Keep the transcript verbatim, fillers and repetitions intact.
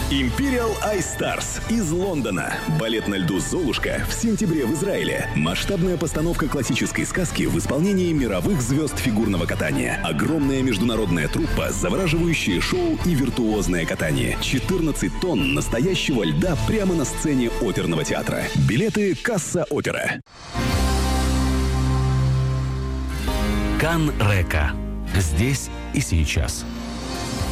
Imperial Ice Stars из Лондона. Балет на льду «Золушка» в сентябре в Израиле. Масштабная постановка классической сказки в исполнении мировых звезд фигурного катания. Огромная международная труппа, завораживающее шоу и виртуозное катание. четырнадцать тонн настоящего льда прямо на сцене оперного театра. Билеты «Касса Опера». Канн Река. Здесь и сейчас.